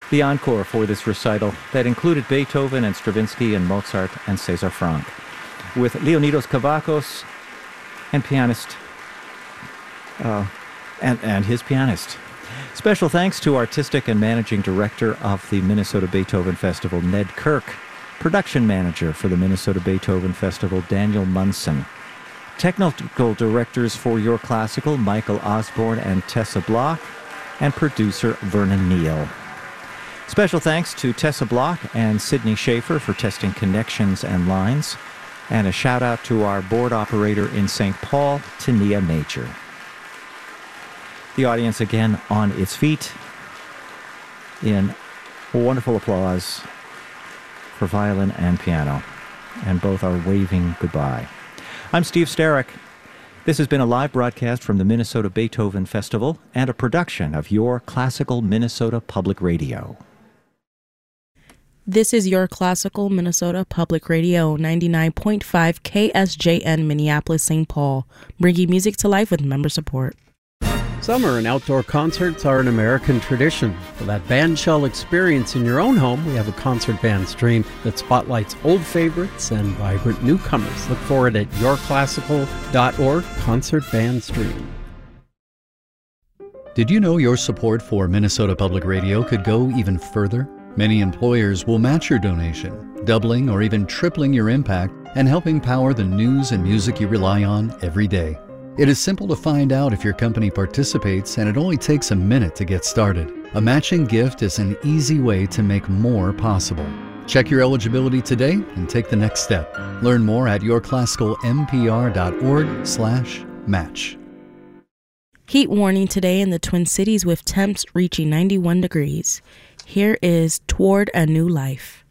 The encore for this recital that included Beethoven and Stravinsky and Mozart and César Franck, with Leonidas Kavakos and pianist, and his pianist. Special thanks to artistic and managing director of the Minnesota Beethoven Festival, Ned Kirk, production manager for the Minnesota Beethoven Festival, Daniel Munson, technical directors for Your Classical, Michael Osborne and Tessa Block, and producer Vernon Neal. Special thanks to Tessa Block and Sydney Schaefer for testing connections and lines, and a shout out to our board operator in St. Paul, Tania Major. The audience again on its feet in wonderful applause for violin and piano, and both are waving goodbye. I'm Steve Starrick. This has been a live broadcast from the Minnesota Beethoven Festival and a production of Your Classical Minnesota Public Radio. This is Your Classical Minnesota Public Radio, 99.5 KSJN Minneapolis, St. Paul, bringing music to life with member support. Summer and outdoor concerts are an American tradition. For that bandshell experience in your own home, we have a concert band stream that spotlights old favorites and vibrant newcomers. Look for it at yourclassical.org, Concert Band Stream. Did you know your support for Minnesota Public Radio could go even further? Many employers will match your donation, doubling or even tripling your impact and helping power the news and music you rely on every day. It is simple to find out if your company participates, and it only takes a minute to get started. A matching gift is an easy way to make more possible. Check your eligibility today and take the next step. Learn more at yourclassicalmpr.org/match. Heat warning today in the Twin Cities with temps reaching 91 degrees. Here is Toward a New Life.